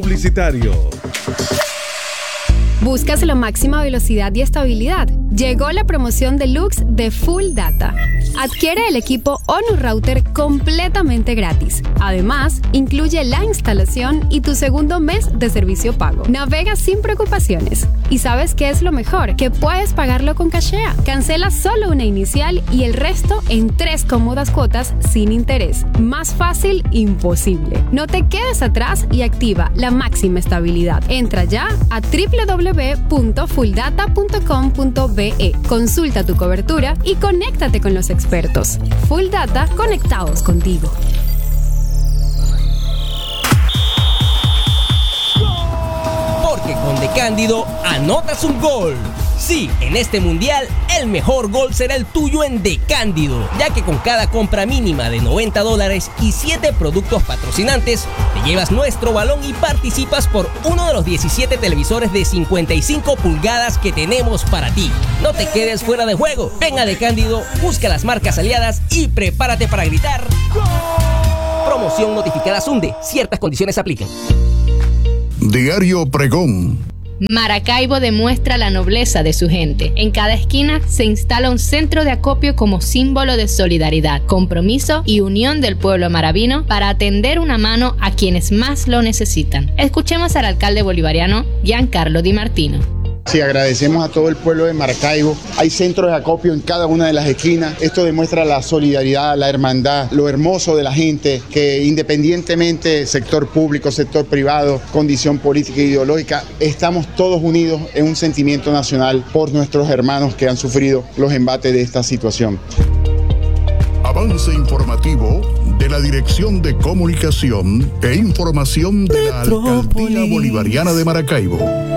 Publicitario. ¿Buscas la máxima velocidad y estabilidad? Llegó la promoción deluxe de Full Data. Adquiere el equipo ONU Router completamente gratis. Además, incluye la instalación y tu segundo mes de servicio pago. Navega sin preocupaciones. ¿Y sabes qué es lo mejor? Que puedes pagarlo con Cashea. Cancela solo una inicial y el resto en 3 cómodas cuotas sin interés. Más fácil, imposible. No te quedes atrás y activa la máxima estabilidad. Entra ya a www.fulldata.com.be. Consulta tu cobertura y conéctate con los expertos. Full Data, conectados contigo. Porque con De Cándido anotas un gol. Sí, en este mundial el mejor gol será el tuyo en De Cándido, ya que con cada compra mínima de $90 y 7 productos patrocinantes, te llevas nuestro balón y participas por uno de los 17 televisores de 55 pulgadas que tenemos para ti. No te quedes fuera de juego. Ven a De Cándido, busca las marcas aliadas y prepárate para gritar ¡Gol! Promoción notificada Sunde. Ciertas condiciones aplican. Diario Pregón. Maracaibo demuestra la nobleza de su gente. En cada esquina se instala un centro de acopio como símbolo de solidaridad, compromiso y unión del pueblo maravino para atender una mano a quienes más lo necesitan. Escuchemos al alcalde bolivariano Giancarlo Di Martino. Sí, agradecemos a todo el pueblo de Maracaibo. Hay centros de acopio en cada una de las esquinas. Esto demuestra la solidaridad, la hermandad, lo hermoso de la gente, que independientemente sector público, sector privado, condición política e ideológica, estamos todos unidos en un sentimiento nacional por nuestros hermanos que han sufrido los embates de esta situación. Avance informativo de la Dirección de Comunicación e Información de la Alcaldía Bolivariana de Maracaibo.